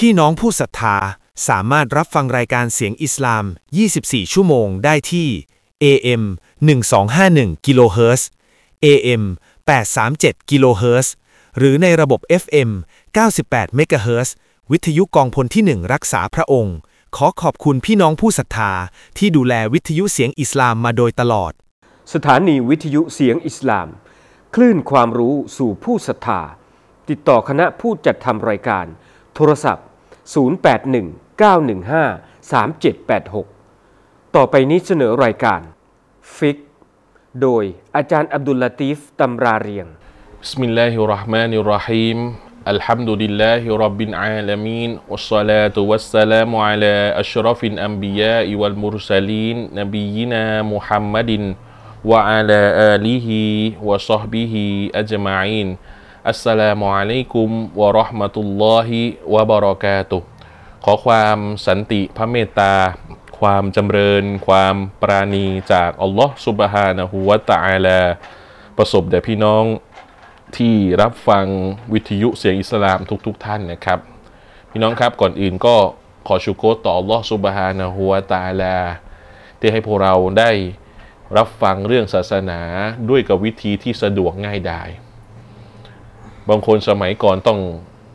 พี่น้องผู้ศรัทธาสามารถรับฟังรายการเสียงอิสลาม 24 ชั่วโมงได้ที่ AM 1251 กิโลเฮิรตซ์ AM 837 กิโลเฮิรตซ์ หรือในระบบ FM 98 เมกะเฮิรตซ์ วิทยุกองพลที่ 1 รักษาพระองค์ ขอขอบคุณพี่น้องผู้ศรัทธาที่ดูแลวิทยุเสียงอิสลามมาโดยตลอดสถานีวิทยุเสียงอิสลามคลื่นความรู้สู่ผู้ศรัทธาติดต่อคณะผู้จัดทำรายการโทรศัพท์ 0819153786 ต่อไปนี้เสนอรายการฟิกโดยอาจารย์อับดุลลาตีฟตำราเรียงบิสมิลลาฮิรเราะห์มานิรเราะฮีมอัลฮัมดุลิลลาฮิร็อบบิลอาลามีนวัสศอลาตุวัสสลามุอะลาอัชรอฟิลอัมบิยาอิวัลมุรซะลีนนบียินามุฮัมมัดินวะอะลาอาลิฮิวะศอฮบิฮิอัจมะอีนอัสสลามุอะลัยกุมวะเราะห์มะตุลลอฮิวะบะเราะกาตุฮ์ขอความสันติพระเมตตาความจำเริญความปราณีจากอัลลอฮ์ซุบฮานะฮูวะตะอาลาประสบแด่พี่น้องที่รับฟังวิทยุเสียงอิสลามทุกท่านนะครับพี่น้องครับก่อนอื่นก็ขอชุกรต่ออัลลอฮ์ซุบฮานะฮูวะตะอาลาที่ให้พวกเราได้รับฟังเรื่องศาสนาด้วยกับวิธีที่สะดวกง่ายดายบางคนสมัยก่อนต้อง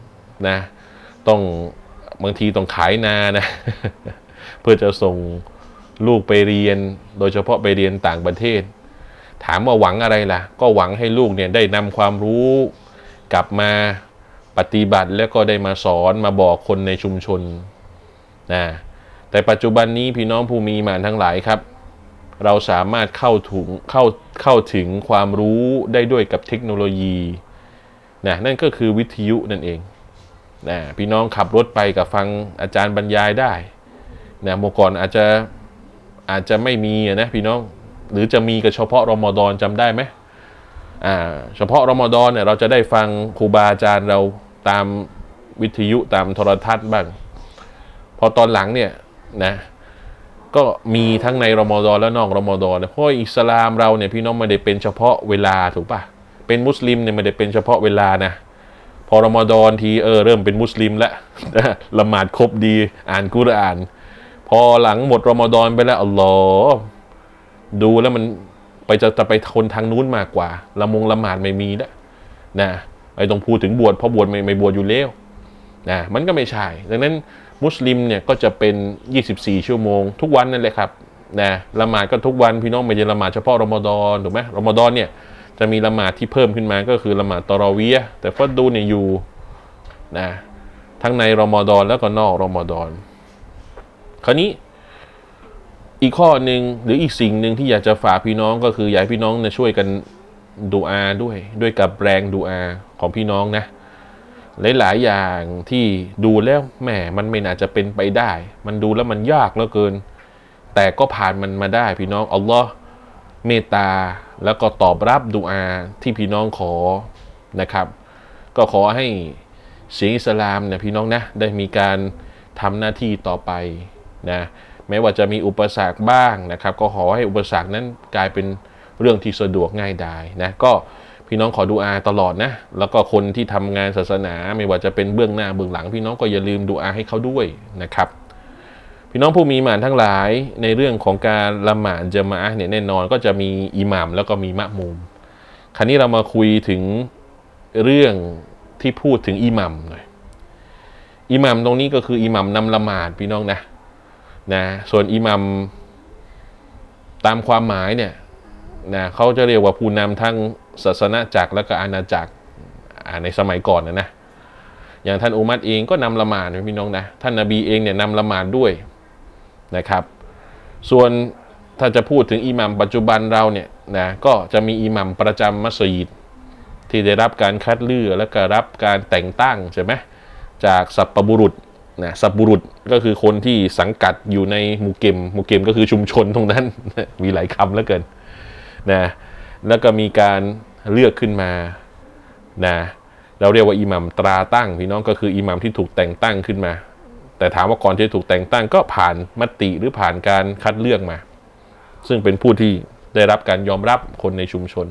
บางทีต้องขายนานะ เพื่อจะส่งลูกไปเรียนโดยเฉพาะไปเรียนต่างประเทศถามว่าหวังอะไรล่ะก็หวังให้ลูกเนี่ยได้นำความรู้กลับมาปฏิบัติแล้วก็ได้มาสอนมาบอกคนในชุมชนนะแต่ปัจจุบันนี้พี่น้องผู้มีมานทั้งหลายครับเราสามารถเข้าถึงความรู้ได้ด้วยกับเทคโนโลยีนะนั่นก็คือวิทยุนั่นเองนะพี่น้องขับรถไปกับฟังอาจารย์บรรยายได้นะเมื่อก่อนอาจจะไม่มีนะพี่น้องหรือจะมีก็เฉพาะรอมฎอนจำได้ไหมเฉพาะรอมฎอนเนี่ยเราจะได้ฟังครูบาอาจารย์เราตามวิทยุตามโทรทัศน์บ้างพอตอนหลังเนี่ยนะก็มีทั้งในรอมฎอนและนอกรอมฎอนเพราะอิสลามเราเนี่ยพี่น้องไม่ได้เป็นเฉพาะเวลาถูกปะเป็นมุสลิมเนี่ยไม่ได้เป็นเฉพาะเวลานะพอรอมฎอนทีเริ่มเป็นมุสลิมแล้วละหมาดครบดีอ่านกุรอานพอหลังหมดรอมฎอนไปแล้วอัลลอฮ์ดูแล้วมันจะไปคนทางนู้นมากกว่าละหมาดไม่มีแล้วนะไอ้ต้องพูดถึงบวชเพราะบวชไม่บวชอยู่แล้วนะมันก็ไม่ใช่ดังนั้นมุสลิมเนี่ยก็จะเป็น24ชั่วโมงทุกวันนั่นแหละครับนะละหมาดก็ทุกวันพี่น้องไม่ใช่ละหมาดเฉพาะรอมฎอนถูกไหมรอมฎอนเนี่ยจะมีละหมาดที่เพิ่มขึ้นมาก็คือละหมาดตะเราะวียะห์แต่ฟัดดูเนี่ยอยู่นะทั้งในรอมฎอนแล้วก็นอกรอมฎอนคราวนี้อีกข้อหนึ่งหรืออีกสิ่งหนึ่งที่อยากจะฝากพี่น้องก็คืออยากให้พี่น้องเนี่ยช่วยกันดุอาด้วยกับแรงดุอาของพี่น้องนะหลายๆอย่างที่ดูแล้วแหมมันไม่น่าจะเป็นไปได้มันดูแล้วมันยากเหลือเกินแต่ก็ผ่านมันมาได้พี่น้องอัลลอฮ์เมตตาแล้วก็ตอบรับดุอาที่พี่น้องขอนะครับก็ขอให้เสียงอิสลามเนี่ยพี่น้องนะได้มีการทำหน้าที่ต่อไปนะแม้ว่าจะมีอุปสรรคบ้างนะครับก็ขอให้อุปสรรคนั้นกลายเป็นเรื่องที่สะดวกง่ายดายนะก็พี่น้องขอดุอาตลอดนะแล้วก็คนที่ทำงานศาสนาไม่ว่าจะเป็นเบื้องหน้าเบื้องหลังพี่น้องก็อย่าลืมดุอาให้เขาด้วยนะครับพี่น้องผู้มีหมานทั้งหลายในเรื่องของการละหมาดญะมาอะห์เนี่ยแน่นอนก็จะมีอิหม่ามแล้วก็มีมะมูมคราวนี้เรามาคุยถึงเรื่องที่พูดถึงอิหม่ามหน่อยอิหม่ามตรงนี้ก็คืออิหม่ามนำละหมาดพี่น้องนะส่วนอิหมัมตามความหมายเนี่ยนะเขาจะเรียกว่าผู้นำทั้งศาสนาจักรและก็อาณาจักรในสมัยก่อนนะอย่างท่านอุมัรเองก็นำละหมาดพี่น้องนะท่านนบีเองเนี่ยนำละหมาดด้วยนะครับส่วนถ้าจะพูดถึงอิหมัมปัจจุบันเราเนี่ยนะก็จะมีอิหมัมประจำมัสยิดที่ได้รับการคัดเลือกและก็รับการแต่งตั้งใช่ไหมจากสัพพบุรุษนะสัพบุรุษก็คือคนที่สังกัดอยู่ในหมู่เก็มก็คือชุมชนตรงนั้น มีหลายคำแล้วเกินนะแล้วก็มีการเลือกขึ้นมานะเราเรียกว่าอิหมัมตราตั้งพี่น้องก็คืออิหมัมที่ถูกแต่งตั้งขึ้นมาแต่ถามว่าก่อนที่จะถูกแต่งตั้งก็ผ่านมติหรือผ่านการคัดเลือกมาซึ่งเป็นผู้ที่ได้รับการยอมรับคนในชุมชน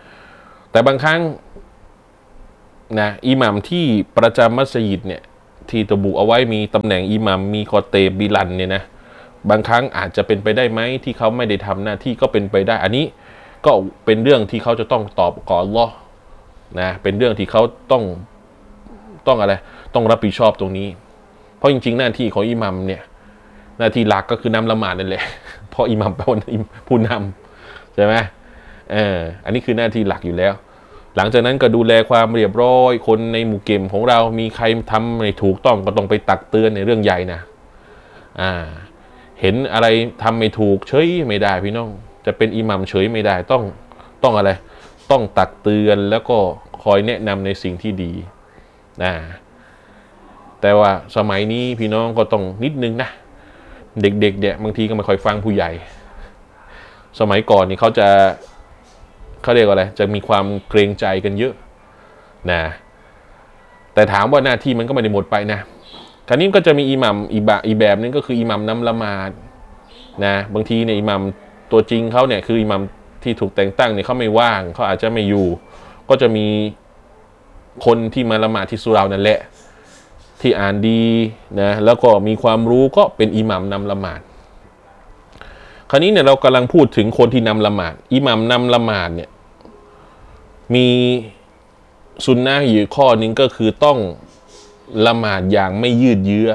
แต่บางครั้งนะอิหมัมที่ประจำมัสยิดเนี่ยทที่ระบุเอาไว้มีตำแหน่งอิหมัมมีคอเตบบิลันเนี่ยนะบางครั้งอาจจะเป็นไปได้ไหมที่เขาไม่ได้ทำหน้าที่ก็เป็นไปได้อันนี้ก็เป็นเรื่องที่เขาจะต้องตอบก่อนอัลเลาะห์นะเป็นเรื่องที่เขาต้องอะไรต้องรับผิดชอบตรงนี้เพราะจริงๆหน้าที่ของอิหมัมเนี่ยหน้าที่หลักก็คือนำละหมาดนั่นแหละเพราะอิหมัมเป็นผู้นำใช่ไหมอันนี้คือหน้าที่หลักอยู่แล้วหลังจากนั้นก็ดูแลความเรียบร้อยคนในหมู่เก็มของเรามีใครทำไม่ถูกต้องก็ต้องไปตักเตือนในเรื่องใหญ่นะเห็นอะไรทำไม่ถูกเฉยไม่ได้พี่น้องจะเป็นอิหมัมเฉยไม่ได้ต้องอะไรต้องตักเตือนแล้วก็คอยแนะนำในสิ่งที่ดีนะแต่ว่าสมัยนี้พี่น้องก็ต้องนิดนึงนะเด็กๆเนี่ยบางทีก็ไม่ค่อยฟังผู้ใหญ่สมัยก่อนนี่เขาเรียกว่าอะไรจะมีความเกรงใจกันเยอะนะแต่ถามว่าหน้าที่มันก็ไม่ได้หมดไปนะคราวนี้ก็จะมีอิหมัมอีกแบบนึงก็คืออิหมัมนำละหมาดนะบางทีเนี่ยอิหมัมตัวจริงเขาเนี่ยคืออิหมัมที่ถูกแต่งตั้งเนี่ยเขาไม่ว่างเขาอาจจะไม่อยู่ก็จะมีคนที่มาละหมาดที่สุเรานั่นแหละที่อ่านดีนะแล้วก็มีความรู้ก็เป็นอิหมัมนำละหมาดคราวนี้เนี่ยเรากำลังพูดถึงคนที่นำละหมาดอิหมัมนำละหมาดเนี่ยมีซุนนะห์อยู่ข้อนึงก็คือต้องละหมาดอย่างไม่ยืดเยื้อ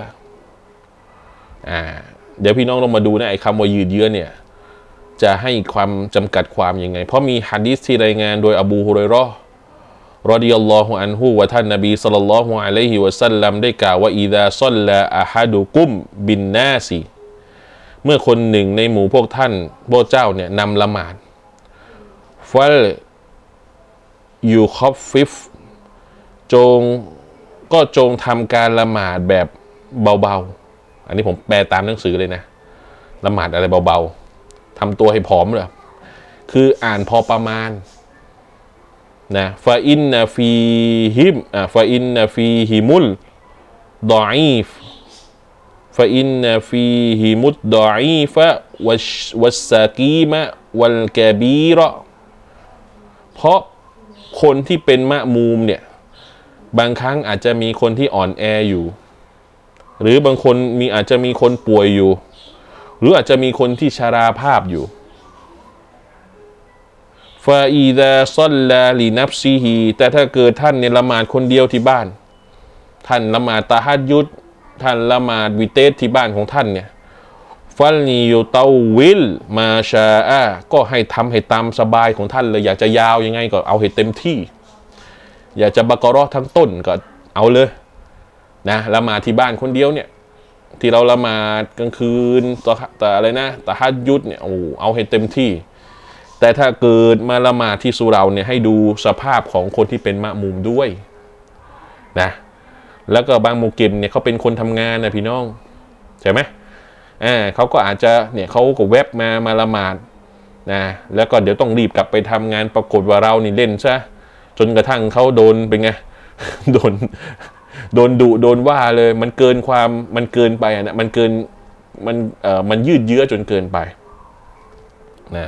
เดี๋ยวพี่น้องลองมาดูนะไอ้คำว่ายืดเยื้อเนี่ยจะให้ความจำกัดความยังไงเพราะมีหะดีษที่รายงานโดยอบูฮุรอยเราะห์รอฎิยัลลอฮุอันฮุว่าท่านนบีศ็อลลัลลอฮุอะลัยฮิวะซัลลัมได้กล่าวว่าอิซาศ็อลลาอะฮะดุกุมบินนาซิเมื่อคนหนึ่งในหมู่พวกท่านพวกเจ้าเนี่ยนำละหมาดฟัลยูคอฟฟิฟจงทำการละหมาดแบบเบาๆอันนี้ผมแปลตามหนังสือเลยนะละหมาดอะไรเบาๆทำตัวให้ผอมเลยคืออ่านพอประมาณนะฟาอินนาฟีฮิมุลดออีฟฟาอินนาฟีฮิมุดดออีฟะวัสซากีมะวัลกะบีรอเพราะคนที่เป็นมะมูมเนี่ยบางครั้งอาจจะมีคนที่อ่อนแออยู่หรือบางคนอาจจะมีคนป่วยอยู่หรืออาจจะมีคนที่ชราภาพอยู่ฟาอีซาศ็อลลาลินัฟซิฮีแต่ถ้าเกิดท่านเนี่ยละหมาดคนเดียวที่บ้านท่านละหมาดตะฮัจญุดท่านละหมาดวิเตสที่บ้านของท่านเนี่ยฟัลนียูเตาวิลมาชาอะก็ให้ทำให้ตามสบายของท่านเลยอยากจะยาวยังไงก็เอาให้เต็มที่อยากจะบะเกาะเราะห์ทั้งต้นก็เอาเลยนะละหมาดที่บ้านคนเดียวเนี่ยที่เราละหมาดกลางคืนแต่อะไรนะตะฮัจญุดเนี่ยเอาให้เต็มที่แต่ถ้าเกิดมาละหมาดที่สุเราเนี่ยให้ดูสภาพของคนที่เป็นมะมุมด้วยนะแล้วก็บางมุกิมเนี่ยเขาเป็นคนทำงานนะพี่น้องใช่ไหมเขาก็อาจจะเนี่ยเขาก็แวบมาละหมาดนะแล้วก็เดี๋ยวต้องรีบกลับไปทำงานปรากฏว่าเรานี่เล่นซะจนกระทั่งเขาโดนเป็นไง โดนดุโดนว่าเลยมันเกินไปนะมันยืดเยื้อจนเกินไปนะ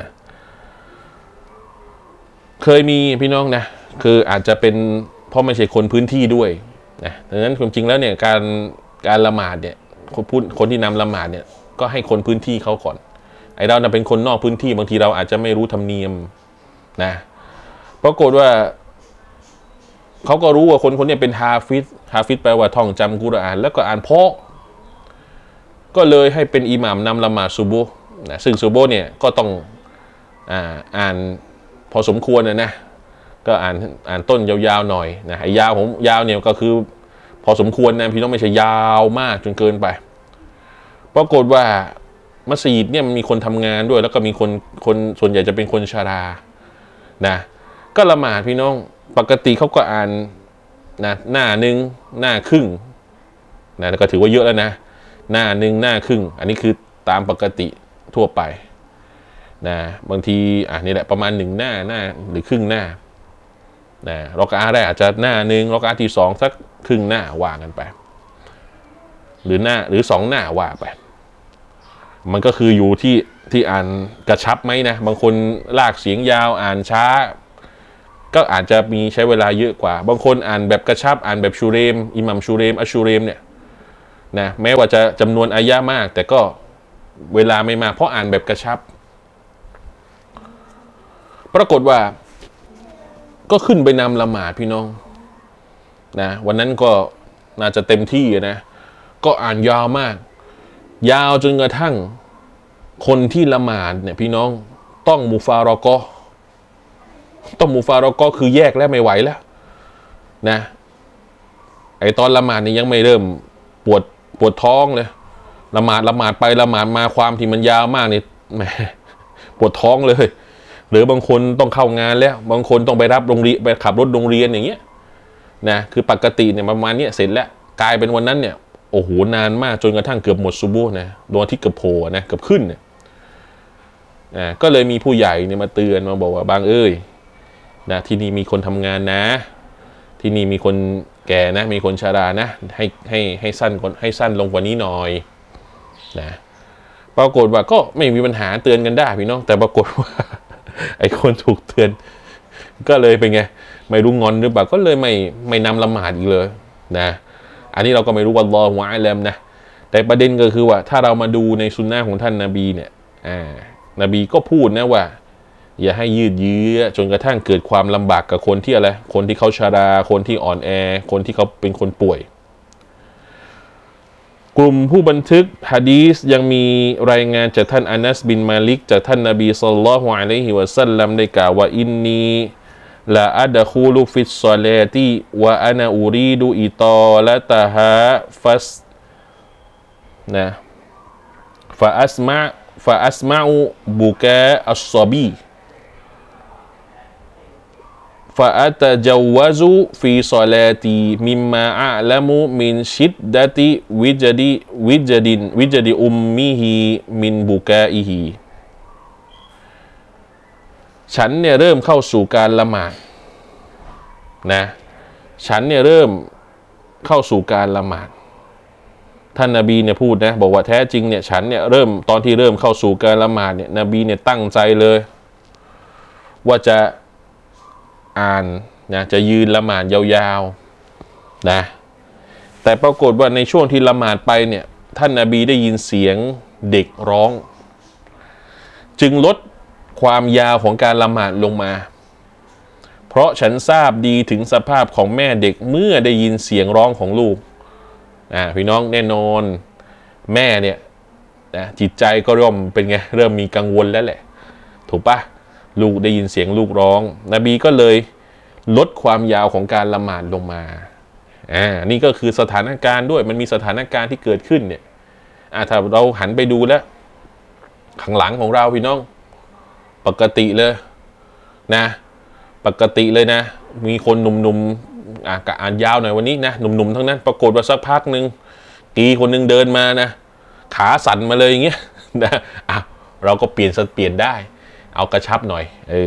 เคยมีพี่น้องนะคืออาจจะเป็นเพราะไม่ใช่คนพื้นที่ด้วยนะดังนั้นความจริงแล้วเนี่ยการละหมาดเนี่ยคนที่นำละหมาดเนี่ยก็ให้คนพื้นที่เขาก่อนไอ้เราเป็นคนนอกพื้นที่บางทีเราอาจจะไม่รู้ธรรมเนียมนะปรากฏว่าเขาก็รู้ว่าคนนี้เป็นฮาฟิซแปลว่าท่องจำกุรอานแล้วก็อ่านเพาะก็เลยให้เป็นอิหม่ามนำละหมาดซุบฮ์นะซึ่งซุบฮ์เนี่ยก็ต้องอ่านพอสมควรนะก็อ่านต้นยาวๆหน่อยนะไอ้ยาวเนี่ยก็คือพอสมควรนะพี่น้องไม่ใช่ยาวมากจนเกินไปปรากฏว่ามัสยิดเนี่ยมันมีคนทำงานด้วยแล้วก็มีคนส่วนใหญ่จะเป็นคนชรานะก็ละหมาดพี่น้องปกติเขาก็อ่านนะหน้าหนึ่งหน้าครึ่งนะก็ถือว่าเยอะแล้วนะหน้าหนึ่งหน้าครึ่งอันนี้คือตามปกติทั่วไปนะบางทีนี่แหละประมาณ1หน้าหรือครึ่งหน้านะรอกะอะห์แรกอาจจะหน้าหนึ่งรอกะอะห์ที่2สักครึ่งหน้าว่ากันไปหรือ2หน้าว่าไปมันก็คืออยู่ที่อ่านกระชับไหมนะบางคนลากเสียงยาวอ่านช้าก็อาจจะมีใช้เวลาเยอะกว่าบางคนอ่านแบบกระชับอ่านแบบชูเรมอิหมัมชูเรมอัชชูเรมเนี่ยนะแม้ว่าจะจำนวนอายะมากแต่ก็เวลาไม่มากเพราะอ่านแบบกระชับปรากฏว่าก็ขึ้นไปนำละหมาดพี่น้องนะวันนั้นก็น่าจะเต็มที่นะก็อ่านยาวมากยาวจนกระทั่งคนที่ละหมาดเนี่ยพี่น้องต้องมุฟารอกอคือแยกแล้วไม่ไหวแล้วนะไอตอนละหมาดนี่ยังไม่เริ่มปวดท้องเลยละหมาดไปละหมาดมาความที่มันยาวมากนี่แหมปวดท้องเลยหรือบางคนต้องเข้างานแล้วบางคนต้องไปรับโรงเรียนไปขับรถโรงเรียนอย่างเงี้ยนะคือปกติเนี่ยประมาณนี้เสร็จแล้วกลายเป็นวันนั้นเนี่ยโอ้โหนานมากจนกระทั่งเกือบหมดซุบูห์นะดวงอาทิตย์เกือบโผล่นะเกือบขึ้นเนี่ยก็เลยมีผู้ใหญ่เนี่ยมาเตือนมาบอกว่าบางเอ้ยนะที่นี่มีคนทำงานนะที่นี่มีคนแก่นะมีคนชรานะให้สั้นลงกว่านี้หน่อยนะปรากฏว่าก็ไม่มีปัญหาเตือนกันได้พี่น้องแต่ปรากฏว่าไอ้คนถูกเตือนก็เลยเป็นไงไม่รู้งอนหรือเปล่าก็เลยไม่นำละหมาดอีกเลยนะอันนี้เราก็ไม่รู้ว่าอัลลอฮุอะลัมนะแต่ประเด็นก็คือว่าถ้าเรามาดูในซุนนะห์ของท่านนบีเนี่ยนบีก็พูดนะว่าอย่าให้ยืดเยื้อจนกระทั่งเกิดความลำบากกับคนที่อะไรคนที่เขาชราคนที่อ่อนแอคนที่เขาเป็นคนป่วยกลุ่มผู้บันทึกหะดีษยังมีรายงานจากท่านอานัสบินมาลิกจากท่านนบีศ็อลลัลลอฮุอะลัยฮิวะซัลลัมได้กล่าวว่าอินนีลาอัดะคูลุฟิศศอลาติวะอานะอูรีดูอิตอละตะฮาฟัสนะฟะอัสมะอุบุกาอัศศอบีฟะอัตะจาวะซุฟีศอลาติมิมมาอะละมุมินชิดดะติวิจดิอุมมิฮิมินบุกาอิฮิฉันเนี่ยเริ่มเข้าสู่การละหมาดนะฉันเนี่ยเริ่มเข้าสู่การละหมาดท่านนบีเนี่ยพูดนะบอกว่าแท้จริงเนี่ยฉันเนี่ยตอนที่เริ่มเข้าสู่การละหมาดเนี่ยนบีเนี่ยตั้งใจเลยว่าจะอ่านนะจะยืนละหมาดยาวๆนะแต่ปรากฏว่าในช่วงที่ละหมาดไปเนี่ยท่านนบีได้ยินเสียงเด็กร้องจึงลดความยาวของการละหมาดลงมาเพราะฉันทราบดีถึงสภาพของแม่เด็กเมื่อได้ยินเสียงร้องของลูกพี่น้องแน่นอนแม่เนี่ยนะจิตใจก็เริ่มมีกังวลแล้วแหละถูกปะลูกได้ยินเสียงลูกร้องนบีก็เลยลดความยาวของการละหมาดลงมานี่ก็คือสถานการณ์ด้วยมันมีสถานการณ์ที่เกิดขึ้นเนี่ยถ้าเราหันไปดูแล้วข้างหลังของเราพี่น้องปกติเลยนะปกติเลยนะมีคนหนุ่มๆอ่านยาวหน่อยวันนี้นะหนุ่มๆทั้งนั้นปรากฏว่าสักพักหนึ่งคนหนึ่งเดินมานะขาสั่นมาเลยอย่างเงี้ยนะเราก็เปลี่ยนได้เอากระชับหน่อย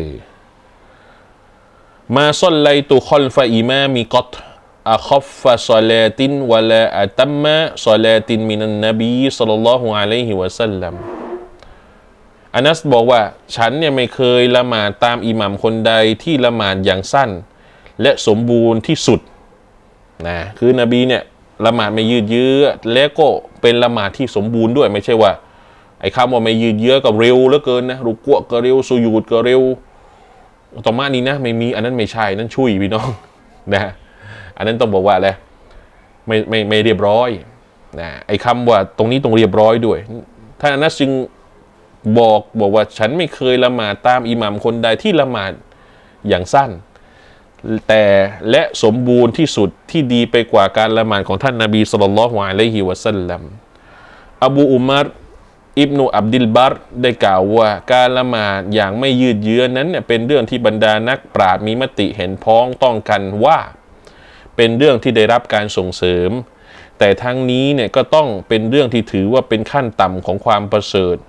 มาซอลไลตุคอลฟะอิมามีกอตอะคอฟฟะศอลาตินวะลาอะตัมมะศอลาตินมินันนบีศ็อลลัลลอฮุอะลัยฮิวะซัลลัมอานัสบอกว่าฉันเนี่ยไม่เคยละหมาดตามอิหมัมคนใดที่ละหมาดอย่างสั้นและสมบูรณ์ที่สุดนะคือนบีเนี่ยละหมาดไม่ยืดเยื้อและก็เป็นละหมาดที่สมบูรณ์ด้วยไม่ใช่ว่าไอ้คำว่าไม่ยืดเยื้อกับเร็วเหลือเกินนะรุกัวก็เร็วสุญูดก็เร็วต่อมานี้นะไม่มีอันนั้นไม่ใช่นั่นชุยพี่น้องนะอันนั้นต้องบอกว่าอะไรไม่เรียบร้อยนะไอ้คำว่าตรงนี้ต้องเรียบร้อยด้วยท่านอานัสจึงบอกว่าฉันไม่เคยละหมาดตามอิหมัมคนใดที่ละหมาดอย่างสั้นแต่และสมบูรณ์ที่สุดที่ดีไปกว่าการละหมาดของท่านนบีศ็อลลัลลอฮุอะลัยฮิวะซัลลัมอบูอุมัรอิบนุอับดิลบัรได้กล่าวว่าการละหมาดอย่างไม่ยืดเยื้อนั้นเนี่ยเป็นเรื่องที่บรรดานักปราชญ์มีมติเห็นพ้องต้องกันว่าเป็นเรื่องที่ได้รับการส่งเสริมแต่ทั้งนี้เนี่ยก็ต้องเป็นเรื่องที่ถือว่าเป็นขั้นต่ำของความประเสริฐ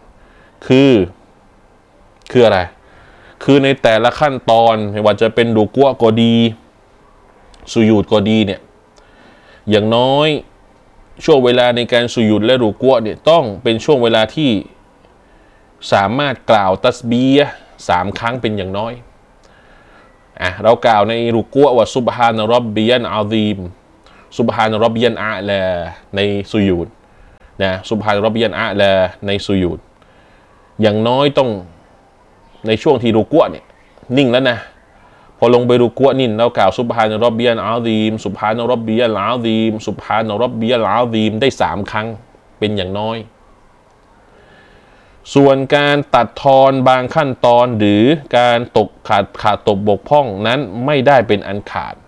คืออะไรคือในแต่ละขั้นตอนไม่ว่าจะเป็นรุกัวก็ดีสุญูดก็ดีเนี่ยอย่างน้อยช่วงเวลาในการสุญูดและรุกัวเนี่ยต้องเป็นช่วงเวลาที่สามารถกล่าวตัสบีฮ์3 ครั้งเป็นอย่างน้อยเรากล่าวในรุกัวว่าซุบฮานะร็อบบิยันอาซีมซุบฮานร็อบบิยันอาลาในสุญูดนะซุบฮานร็อบบิยันอาลาในสุญูดอย่างน้อยต้องในช่วงที่รุกัวเนี่ยนิ่งแล้วนะพอลงไปรุกัวนิ่งแล้วกล่าวซุบฮานร็อบบิยันอาซีมซุบฮานร็อบบิยันอาซีมซุบฮานร็อบบิยันอาซีมได้3 ครั้งเป็นอย่างน้อยส่วนการตัดทอนบางขั้นตอนหรือการตกขาดตกบกพร่องนั้นไม่ได้เป็นอันขาด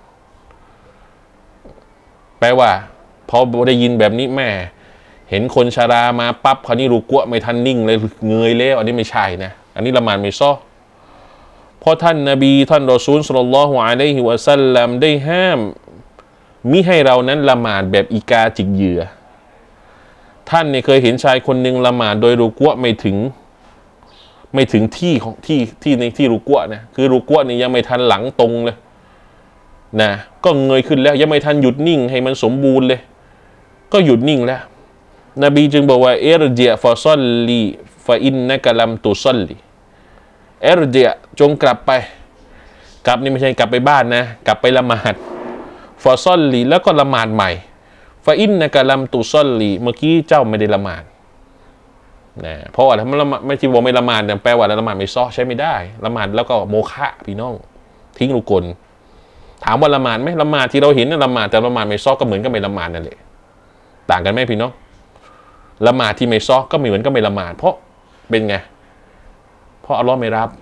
แปลว่าพอได้ยินแบบนี้แม่เห็นคนชรามาปั๊บคราวนี้รุกัวไม่ทันนิ่งเลยเงยแล้วอันนี้ไม่ใช่นะอันนี้ละหมาดไม่ซ้อเพราะท่านนบีท่านรอซูลศ็อลลัลลอฮุอะลัยฮิวะซัลลัมได้ห้ามมิให้เรานั้นละหมาดแบบอีกาจิกเหยื่อท่านเนี่ยเคยเห็นชายคนหนึ่งละหมาดโดยรุกัวไม่ถึงที่ของที่ในที่รุกัวนะคือรุกัวเนี่ยยังไม่ทันหลังตรงเลยนะก็เงยขึ้นแล้วยังไม่ทันหยุดนิ่งให้มันสมบูรณ์เลยก็หยุดนิ่งแล้วนบีจึงบอกว่าเอรเจฟาซอลลีฟาอินนะกะลัมตุซอลลีเอรเจจงกลับไปกลับนี่ไม่ใช่กลับไปบ้านนะกลับไปละหมาดฟาซอลลีแล้วก็ละหมาดใหม่ฟาอินนะกะลัมตุซอลลีเมื่อกี้เจ้าไม่ได้ละหมาดนะเพราะว่าถ้ามันไม่ที่บอกไม่ละหมาดเนี่ยแปลว่าละหมาดไม่ซ้อใช้ไม่ได้ละหมาดแล้วก็โมฆะพี่น้องทิ้งลูกกลถามว่าละหมาดไหมละหมาดที่เราเห็นเนี่ยละหมาดแต่ละหมาดไม่ซ้อก็เหมือนกับไม่ละหมาดนั่นแหละต่างกันไหมพี่น้องละหมาดที่ไม่ซ้อก็เหมือนกับไม่ละหมาดเพราะเป็นไงเพราะอัลลอฮ์ไม่รับ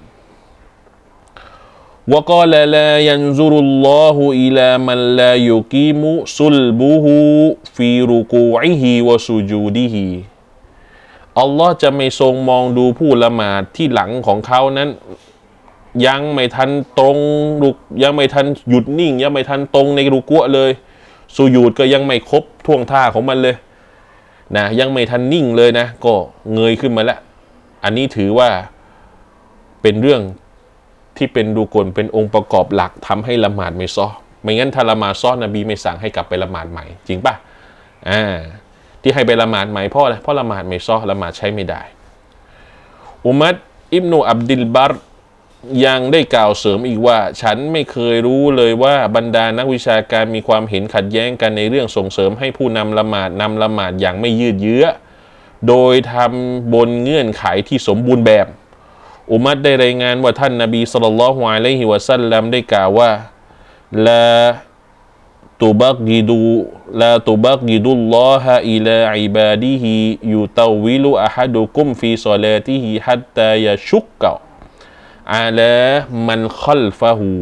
วะกอลลายันซุรุลลอฮุอิลามันลายุกีมุซุลบุฮูฟีรุกูอิฮิวะซุจูดิฮิอัลลอฮ์จะไม่ทรงมองดูผู้ละหมาดที่หลังของเขานั้นยังไม่ทันตรงยังไม่ทันหยุดนิ่งยังไม่ทันตรงในรุกัวเลยสุญูดก็ยังไม่ครบท่วงท่าของมันเลยนะยังไม่ทันนิ่งเลยนะก็เงยขึ้นมาแล้วอันนี้ถือว่าเป็นเรื่องที่เป็นรุกลเป็นองค์ประกอบหลักทำให้ละหมาดไม่ซ้อไม่งั้นถ้าละหมาดซ้อนบีไม่สั่งให้กลับไปละหมาดใหม่จริงป่ะที่ให้ไปละหมาดใหม่เพราะอะไรเพราะละหมาดไม่ซ้อละหมาดใช้ไม่ได้อุมัดอิบนุอับดิลบัรยังได้กล่าวเสริมอีกว่าฉันไม่เคยรู้เลยว่าบรรดานักวิชาการมีความเห็นขัดแย้งกันในเรื่องส่งเสริมให้ผู้นำละหมาดอย่างไม่ยืดเยื้อโดยทำบนเงื่อนไขที่สมบูรณ์แบบอุมัดได้รายงานว่าท่านนบีศ็อลลัลลอฮุอะลัยฮิวะซัลลัมได้กล่าวว่าลาตุบักกิดุลลอฮะอิลาอิบาดิฮิยุตาวิลุอะฮัดุกุมฟีศอลาติฮิฮัตตายะชุกกะอาลามันคัลฟะฮู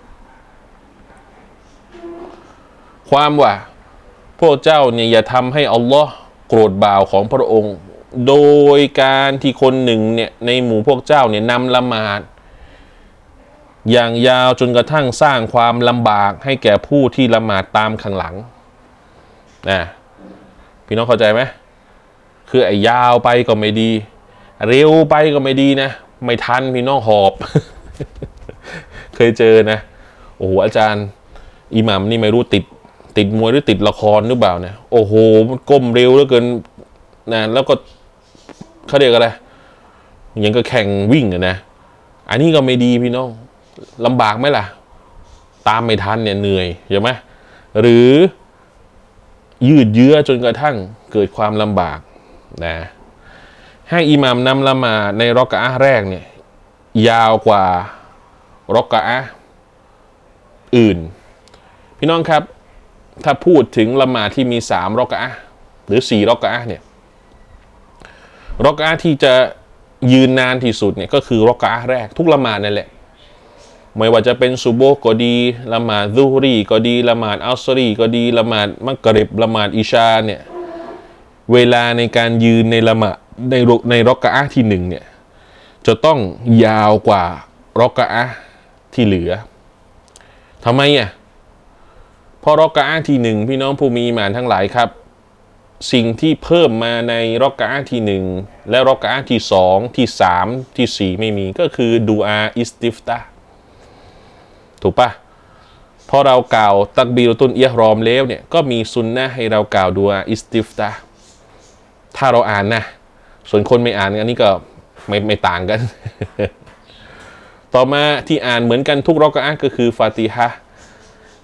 ความว่าพวกเจ้าเนี่ยอย่าทำให้อัลลอฮ์โกรธบ่าวของพระองค์โดยการที่คนหนึ่งเนี่ยในหมู่พวกเจ้าเนี่ยนำละหมาดอย่างยาวจนกระทั่งสร้างความลำบากให้แก่ผู้ที่ละหมาดตามข้างหลังนะพี่น้องเข้าใจไหมคือไอ้ยาวไปก็ไม่ดีเร็วไปก็ไม่ดีนะไม่ทันพี่น้องหอบ เคยเจอนะโอ้โหอาจารย์อิหมัมนี่ไม่รู้ติดมวยหรือติดละครหรือเปล่านะโอ้โหมันก้มเร็วเหลือเกินนะแล้วก็เขาเรียกอะไรยังก็แข่งวิ่งนะอันนี้ก็ไม่ดีพี่น้องลำบากไหมล่ะตามไม่ทันเนี่ยเหนื่อยใช่ไหมหรือยืดเยื้อจนกระทั่งเกิดความลำบากนะให้อิหม่ามนำละหมาดในรอกะอะห์แรกเนี่ยยาวกว่ารอกะอะห์อื่นพี่น้องครับถ้าพูดถึงละหมาดที่มี3รอกะอะห์หรือ4รอกะอะห์เนี่ยรอกะอะห์ที่จะยืนนานที่สุดเนี่ยก็คือรอกะอะห์แรกทุกละหมาดนั่นแหละไม่ว่าจะเป็นซุบฮ์ก็ดีละหมาดซุฮรีก็ดีละหมาดอัสรีก็ดีละหมาดมักริบละหมาดอิชาเนี่ยเวลาในการยืนในละหมาดในรอกะอะห์ที่1เนี่ยจะต้องยาวกว่ารอกะอะห์ที่เหลือทำไมเพราะรอกะอะห์ที่1พี่น้องผู้มีอีหม่านทั้งหลายครับสิ่งที่เพิ่มมาในรอกะอะห์ที่1และรอกะอะห์ที่2ที่3ที่4ไม่มีก็คือดูอาอิสติฟตาถูกปะพอเรากล่าวตักบีรตุลอิห์รอมแล้วเนี่ยก็มีซุนนะห์ให้เรากล่าวดูอาอิสติฟตาถ้าเราอ่านนะส่วนคนไม่อ่านอันนี้ก็ไม่ต่างกัน ต่อมาที่อ่านเหมือนกันทุกรอกะอะห์ก็คือฟาติฮะห์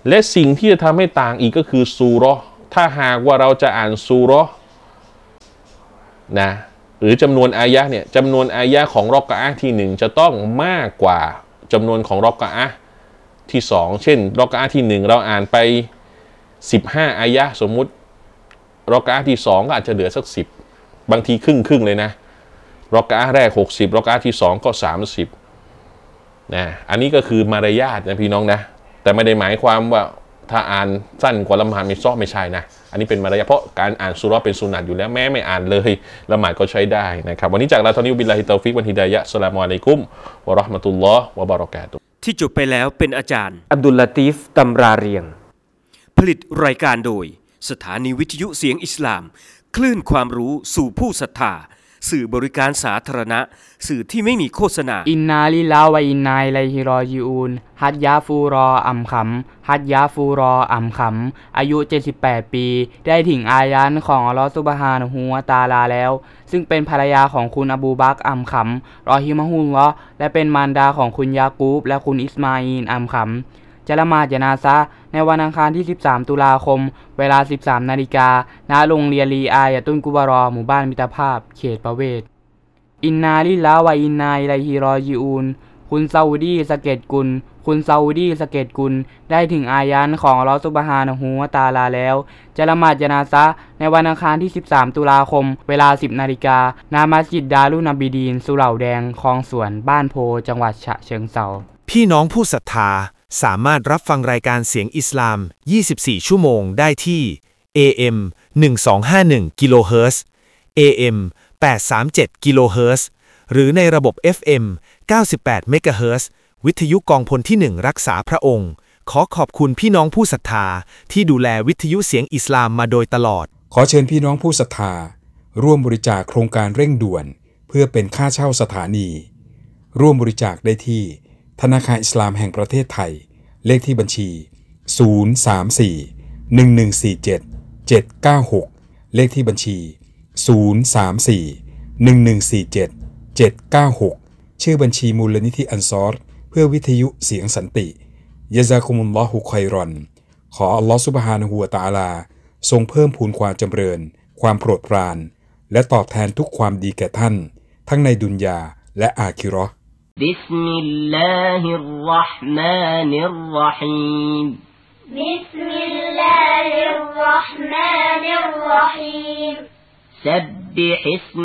และสิ่งที่จะทำให้ต่างอีกก็คือซูเราะห์ถ้าหากว่าเราจะอ่านซูเราะห์นะหรือจำนวนอายะห์เนี่ยจำนวนอายะห์ของรอกะอะห์ที่หนึ่งจะต้องมากกว่าจำนวนของรอกะอะห์ที่สองเช่นรอกะอะห์ที่หนึ่งเราอ่านไป15อายะห์สมมุติรอกะอะห์ที่สองก็อาจจะเหลือสัก10บางทีครึ่งเลยนะรอกะอะห์แรก60รอกะอะห์ที่สองก็30นะอันนี้ก็คือมารยาทนะพี่น้องนะแต่ไม่ได้หมายความว่าถ้าอ่านสั้นกว่าละหมาดไม่ซ้อไม่ใช่นะอันนี้เป็นมารยาทเพราะการอ่านซูเราะห์เป็นสุนัตอยู่แล้วแม้ไม่อ่านเลยละหมาดก็ใช้ได้นะครับวันนี้จากเราตอนนี้บิลลาฮิตอฟิกวันฮิดายะฮ์อัสสลามุอะลัยกุมวะเราะห์มะตุลลอฮ์วะบะเราะกาตุฮ์ที่จบไปแล้วเป็นอาจารย์อับดุลลาตีฟตำราเรียงผลิตรายการโดยสถานีวิทยุเสียงอิสลามคลื่นความรู้สู่ผู้ศรัทธาสื่อบริการสาธารณะสื่อที่ไม่มีโฆษณาอินนาลิลลาฮ์วะอินนาอิลัยฮิรอญิอูนฮัจญาฟูรออัมขำฮัจญาฟูรออัมขำอายุ78ปีได้ถึงอายันของอัลลอฮฺซุบฮานะฮูวะตะอาลาแล้วซึ่งเป็นภรรยาของคุณอบูบักรอัมขำรอฮิมะฮุลลอฮ์และเป็นมารดาของคุณยากูบและคุณอิสมาอีลอัมขำจะละหมาดญะนาซะห์ในวันอังคารที่13ตุลาคมเวลา 13 นาฬิกาณโรงเรียนลีอายะตุนกุบรอหมู่บ้านมิตรภาพเขตประเวศอินนาลิลลาฮ์วะอินนาอิลัยฮิรอญิอูนคุณซาอุดีสะเก็ดกุลคุณซาอุดีสะเก็ดกุลได้ถึงอายันของอัลเลาะห์ซุบฮานะฮูวะตะอาลาแล้วจะละหมาดญะนาซะห์ในวันอังคารที่13ตุลาคมเวลา 10 นาฬิกาณมัสยิดดารุนบีดีนสุเหร่าแดงคลองสวนบ้านโพจังหวัดฉะเชิงเทราพี่น้องผู้ศรัทธาสามารถรับฟังรายการเสียงอิสลาม 24 ชั่วโมงได้ที่ AM 1251 กิโลเฮิรตซ์ AM 837 กิโลเฮิรตซ์หรือในระบบ FM 98 เมกะเฮิรตซ์วิทยุกองพลที่ 1 รักษาพระองค์ขอขอบคุณพี่น้องผู้ศรัทธาที่ดูแลวิทยุเสียงอิสลามมาโดยตลอดขอเชิญพี่น้องผู้ศรัทธาร่วมบริจาคโครงการเร่งด่วนเพื่อเป็นค่าเช่าสถานีร่วมบริจาคได้ที่ธนาคารอิสลามแห่งประเทศไทยเลขที่บัญชี034-1147-796เลขที่บัญชี034-1147-796ชื่อบัญชีมูลนิธิอันซอรเพื่อวิทยุเสียงสันติยะซากุมุลลอฮุค็อยรอนขออัลลอฮฺซุบฮานะฮูวะตะอาลาทรงเพิ่มพูนความจำเริญความโปรดปรานและตอบแทนทุกความดีแก่ท่านทั้งในดุนยาและอาคิเราะห์ بسم الله الرحمن الرحيم بسم الله الرحمن الرحيم سبح اسم